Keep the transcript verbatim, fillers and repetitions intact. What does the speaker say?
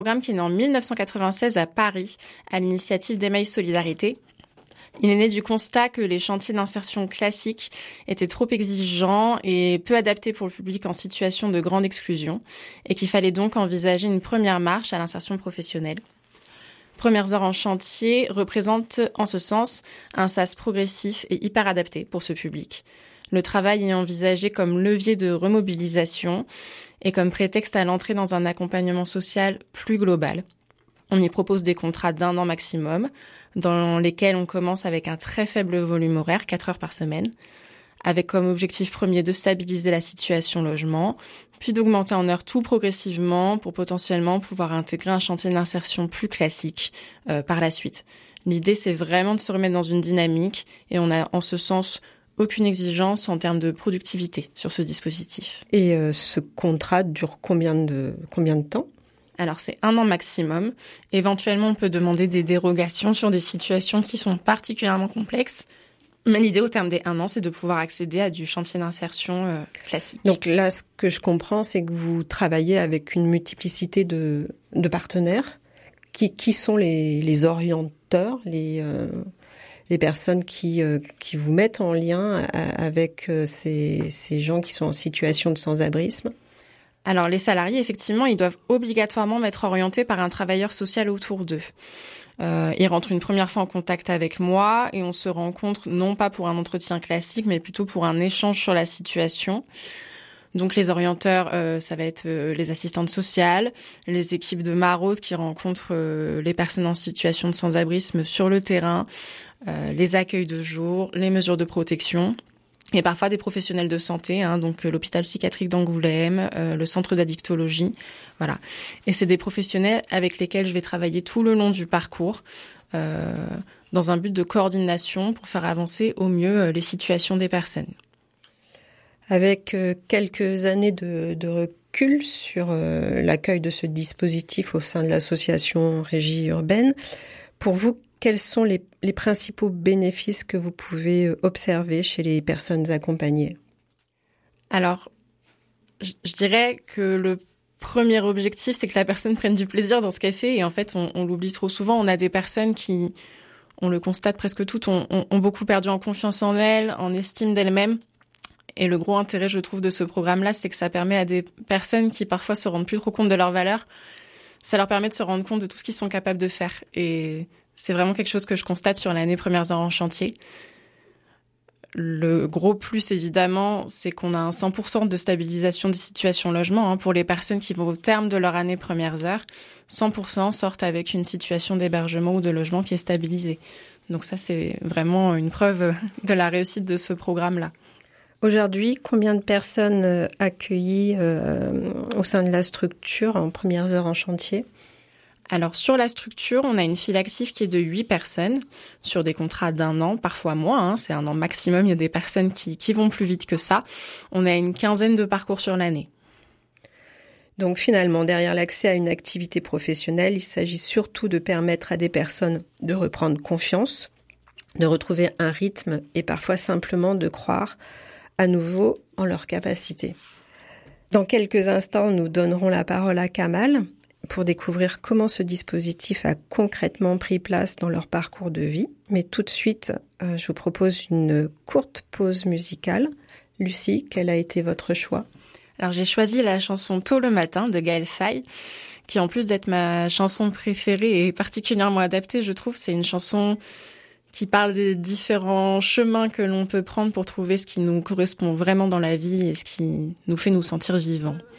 Programme qui est né en dix-neuf cent quatre-vingt-seize à Paris, à l'initiative d'Emmaüs Solidarité. Il est né du constat que les chantiers d'insertion classiques étaient trop exigeants et peu adaptés pour le public en situation de grande exclusion, et qu'il fallait donc envisager une première marche à l'insertion professionnelle. Premières heures en chantier représente en ce sens un sas progressif et hyper adapté pour ce public. Le travail est envisagé comme levier de remobilisation et comme prétexte à l'entrée dans un accompagnement social plus global. On y propose des contrats d'un an maximum, dans lesquels on commence avec un très faible volume horaire, quatre heures par semaine, avec comme objectif premier de stabiliser la situation logement, puis d'augmenter en heures tout progressivement pour potentiellement pouvoir intégrer un chantier d'insertion plus classique euh, par la suite. L'idée, c'est vraiment de se remettre dans une dynamique et on a en ce sens aucune exigence en termes de productivité sur ce dispositif. Et euh, ce contrat dure combien de, combien de temps ? Alors, c'est un an maximum. Éventuellement, on peut demander des dérogations sur des situations qui sont particulièrement complexes. Mais l'idée, au terme des un an, c'est de pouvoir accéder à du chantier d'insertion euh, classique. Donc là, ce que je comprends, c'est que vous travaillez avec une multiplicité de, de partenaires. Qui, qui sont les, les orienteurs, les, euh, les personnes qui, euh, qui vous mettent en lien avec euh, ces, ces gens qui sont en situation de sans-abrisme ? Alors, les salariés, effectivement, ils doivent obligatoirement être orientés par un travailleur social autour d'eux. Euh, ils rentrent une première fois en contact avec moi et on se rencontre non pas pour un entretien classique, mais plutôt pour un échange sur la situation. Donc, les orienteurs, euh, ça va être euh, les assistantes sociales, les équipes de maraude qui rencontrent euh, les personnes en situation de sans-abrisme sur le terrain, euh, les accueils de jour, les mesures de protection. Et parfois des professionnels de santé, hein, donc euh, l'hôpital psychiatrique d'Angoulême, euh, le centre d'addictologie, voilà. Et c'est des professionnels avec lesquels je vais travailler tout le long du parcours, euh, dans un but de coordination pour faire avancer au mieux euh, les situations des personnes. Avec euh, quelques années de, de recul sur euh, l'accueil de ce dispositif au sein de l'association Régie Urbaine, pour vous, quels sont les, les principaux bénéfices que vous pouvez observer chez les personnes accompagnées ? Alors, je, je dirais que le premier objectif, c'est que la personne prenne du plaisir dans ce qu'elle fait. Et en fait, on, on l'oublie trop souvent. On a des personnes qui, on le constate presque toutes, ont, ont, ont beaucoup perdu en confiance en elles, en estime d'elles-mêmes. Et le gros intérêt, je trouve, de ce programme-là, c'est que ça permet à des personnes qui parfois se rendent plus trop compte de leurs valeurs, ça leur permet de se rendre compte de tout ce qu'ils sont capables de faire. Et c'est vraiment quelque chose que je constate sur l'année premières heures en chantier. Le gros plus, évidemment, c'est qu'on a un cent pour cent de stabilisation des situations logement. Hein. Pour les personnes qui vont au terme de leur année premières heures, cent pour cent sortent avec une situation d'hébergement ou de logement qui est stabilisée. Donc ça, c'est vraiment une preuve de la réussite de ce programme-là. Aujourd'hui, combien de personnes accueillies euh, au sein de la structure en premières heures en chantier ? Alors, sur la structure, on a une file active qui est de huit personnes sur des contrats d'un an, parfois moins, hein, c'est un an maximum. Il y a des personnes qui, qui vont plus vite que ça. On a une quinzaine de parcours sur l'année. Donc finalement, derrière l'accès à une activité professionnelle, il s'agit surtout de permettre à des personnes de reprendre confiance, de retrouver un rythme et parfois simplement de croire à nouveau en leurs capacités. Dans quelques instants, nous donnerons la parole à Kamal pour découvrir comment ce dispositif a concrètement pris place dans leur parcours de vie. Mais tout de suite, euh, je vous propose une courte pause musicale. Lucie, quel a été votre choix ? Alors j'ai choisi la chanson Tôt le matin de Gaël Faye, qui en plus d'être ma chanson préférée et particulièrement adaptée, je trouve, c'est une chanson qui parle des différents chemins que l'on peut prendre pour trouver ce qui nous correspond vraiment dans la vie et ce qui nous fait nous sentir vivants.